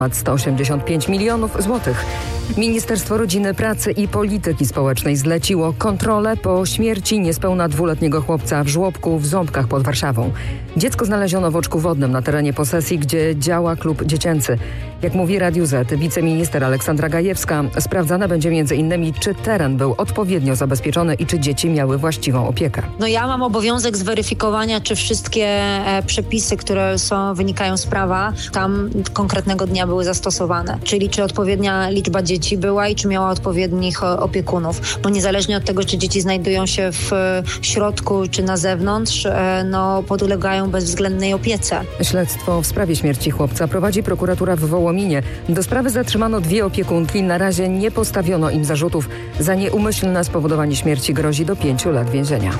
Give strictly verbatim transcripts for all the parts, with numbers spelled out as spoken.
sto osiemdziesiąt pięć milionów złotych. Ministerstwo Rodziny, Pracy i Polityki Społecznej zleciło kontrolę po śmierci niespełna dwuletniego chłopca w żłobku w Ząbkach pod Warszawą. Dziecko znaleziono w oczku wodnym na terenie posesji, gdzie działa klub dziecięcy. Jak mówi Radiu Z wiceminister Aleksandra Gajewska, sprawdzane będzie między innymi, czy teren był odpowiednio zabezpieczony i czy dzieci miały właściwą opiekę. No ja mam obowiązek zweryfikowania, czy wszystkie e, przepisy, które są, wynikają z prawa, tam konkretnego dnia były zastosowane. Czyli czy odpowiednia liczba dzieci była i czy miała odpowiednich opiekunów. Bo niezależnie od tego, czy dzieci znajdują się w środku, czy na zewnątrz, e, no podlegają bezwzględnej opiece. Śledztwo w sprawie śmierci chłopca prowadzi prokuratura w Wołominie. Do sprawy zatrzymano dwie opiekunki. Na razie nie postawiono im zarzutów. Za nieumyślne spowodowanie śmierci grozi do pięciu lat więzienia.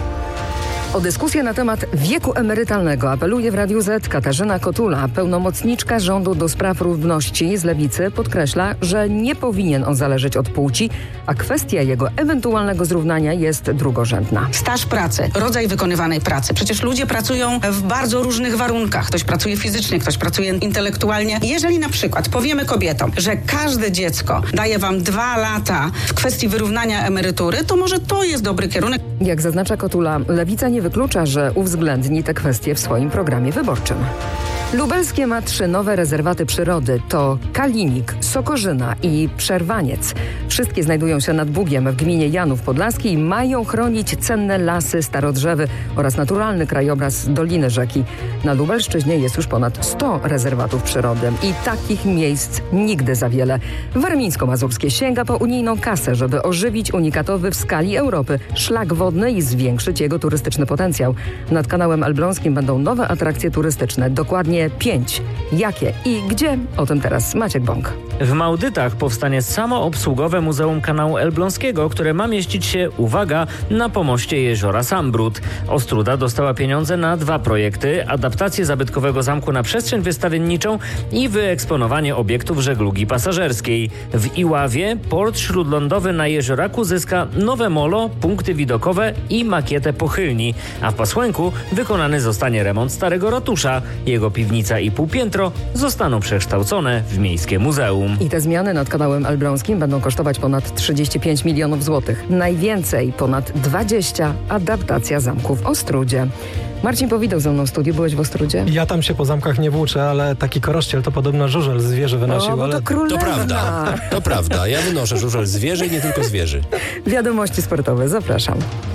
O dyskusję na temat wieku emerytalnego apeluje w Radiu Z Katarzyna Kotula. Pełnomocniczka rządu do spraw równości z Lewicy podkreśla, że nie powinien on zależeć od płci, a kwestia jego ewentualnego zrównania jest drugorzędna. Staż pracy, rodzaj wykonywanej pracy. Przecież ludzie pracują w bardzo różnych warunkach. Ktoś pracuje fizycznie, ktoś pracuje intelektualnie. Jeżeli na przykład powiemy kobietom, że każde dziecko daje wam dwa lata w kwestii wyrównania emerytury, to może to jest dobry kierunek. Jak zaznacza Kotula, Lewica nie wyklucza, że uwzględni te kwestie w swoim programie wyborczym. Lubelskie ma trzy nowe rezerwaty przyrody. To Kalinik, Sokorzyna i Przerwaniec. Wszystkie znajdują się nad Bugiem w gminie Janów Podlaski i mają chronić cenne lasy, starodrzewy oraz naturalny krajobraz Doliny Rzeki. Na Lubelszczyźnie jest już ponad sto rezerwatów przyrody i takich miejsc nigdy za wiele. Warmińsko-Mazurskie sięga po unijną kasę, żeby ożywić unikatowy w skali Europy szlak wodny i zwiększyć jego turystyczny potencjał. Nad kanałem elbląskim będą nowe atrakcje turystyczne. Dokładnie pięć. Jakie i gdzie? O tym teraz Maciek Bąk. W Małdytach powstanie samoobsługowe Muzeum Kanału Elbląskiego, które ma mieścić się, uwaga, na pomoście jeziora Sambród. Ostróda dostała pieniądze na dwa projekty: adaptację zabytkowego zamku na przestrzeń wystawienniczą i wyeksponowanie obiektów żeglugi pasażerskiej. W Iławie port śródlądowy na Jezioraku zyska nowe molo, punkty widokowe i makietę pochylni, a w Pasłęku wykonany zostanie remont starego ratusza. Jego piwnica i półpiętro zostaną przekształcone w miejskie muzeum. I te zmiany nad kanałem elbląskim będą kosztować ponad trzydzieści pięć milionów złotych. Najwięcej, ponad dwadzieścia, adaptacja zamku w Ostródzie. Marcin Powideł ze mną w studiu. Byłeś w Ostródzie? Ja tam się po zamkach nie włóczę, ale taki korościel to podobno żużel z wieży wynosił. O, bo to ale... królewa. To prawda, to prawda. Ja wynoszę żużel z wieży i nie tylko z wieży. Wiadomości sportowe. Zapraszam.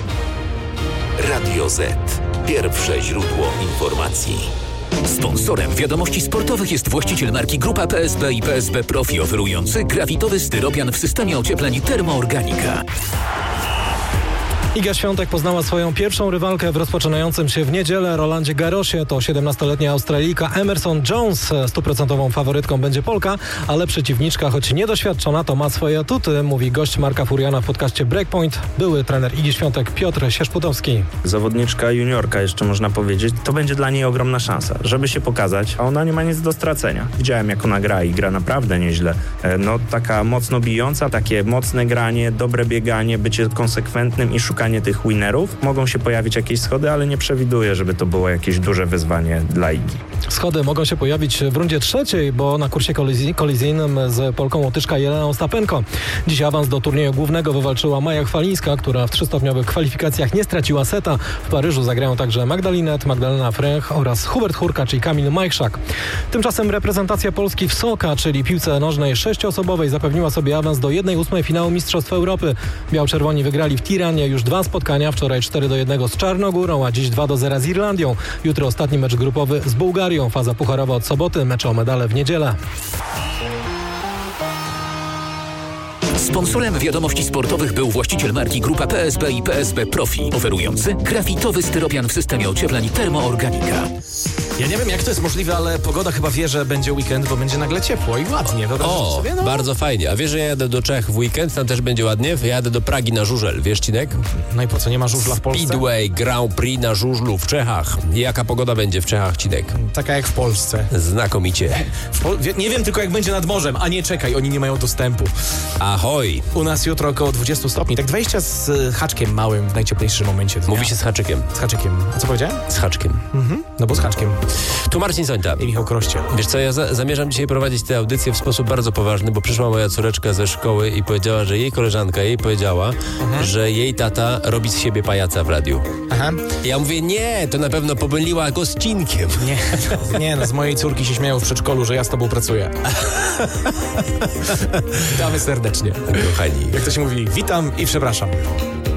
Radio Z. Pierwsze źródło informacji. Sponsorem wiadomości sportowych jest właściciel marki Grupa P S B i P S B Profi, oferujący grafitowy styropian w systemie ociepleń Termoorganika. Iga Świątek poznała swoją pierwszą rywalkę w rozpoczynającym się w niedzielę Rolandzie Garrosie. To siedemnastoletnia Australijka Emerson Jones. Stuprocentową faworytką będzie Polka, ale przeciwniczka, choć niedoświadczona, to ma swoje atuty, mówi gość Marka Furiana w podcaście Breakpoint, były trener Igi Świątek Piotr Sierzputowski. Zawodniczka juniorka, jeszcze można powiedzieć, to będzie dla niej ogromna szansa, żeby się pokazać, a ona nie ma nic do stracenia. Widziałem, jak ona gra i gra naprawdę nieźle. No taka mocno bijąca, takie mocne granie, dobre bieganie, bycie konsekwentnym i szukanie tych winnerów. Mogą się pojawić jakieś schody, ale nie przewiduję, żeby to było jakieś duże wyzwanie dla Igi. Schody mogą się pojawić w rundzie trzeciej, bo na kursie kolizji- kolizyjnym z Polką Łotyczka Jeleną Stapenko. Dziś awans do turnieju głównego wywalczyła Maja Chwalińska, która w trzystopniowych kwalifikacjach nie straciła seta. W Paryżu zagrają także Magdalinet, Magdalena Fręch oraz Hubert Hurkacz i Kamil Majchrzak. Tymczasem reprezentacja Polski w soka, czyli piłce nożnej sześcioosobowej, zapewniła sobie awans do jednej ósmej finału Mistrzostw Europy. Biał-czerwoni wygrali w Tiranie już dwa spotkania, wczoraj cztery do jednego z Czarnogórą, a dziś dwa do zera z Irlandią. Jutro ostatni mecz grupowy z Bułgarią, faza pucharowa od soboty, mecze o medale w niedzielę. Sponsorem wiadomości sportowych był właściciel marki Grupa P S B i P S B Profi, oferujący grafitowy styropian w systemie ociepleń Termoorganika. Ja nie wiem, jak to jest możliwe, ale pogoda chyba wie, że będzie weekend, bo będzie nagle ciepło i ładnie. O, sobie, no. Bardzo fajnie. A wiesz, że ja jadę do Czech w weekend, tam też będzie ładnie? Jadę do Pragi na żużel, wiesz, Cinek? No i po co, nie ma żużla w Polsce? Speedway Grand Prix na żużlu w Czechach. I jaka pogoda będzie w Czechach, Cinek? Taka jak w Polsce. Znakomicie. W Pol- nie wiem tylko, jak będzie nad morzem, a nie, czekaj, oni nie mają dostępu. Ahoj. U nas jutro około dwadzieścia stopni, tak dwadzieścia z haczkiem małym w najcieplejszym momencie dnia. Mówi się z haczykiem. Z haczykiem. A co powiedziałem? Z haczkiem. Mhm. No bo z haczkiem. Tu Marcin Sońta. I Michał Kroście. Wiesz co, ja za- zamierzam dzisiaj prowadzić tę audycję w sposób bardzo poważny, bo przyszła moja córeczka ze szkoły i powiedziała, że jej koleżanka jej powiedziała, mhm. że jej tata robi z siebie pajaca w radiu. Aha. Ja mówię, nie, to na pewno pomyliła go z Cinkiem. Nie, nie, no z mojej córki się śmieją w przedszkolu, że ja z tobą pracuję. Witamy serdecznie. Kochani. Jak to się mówi, witam i przepraszam.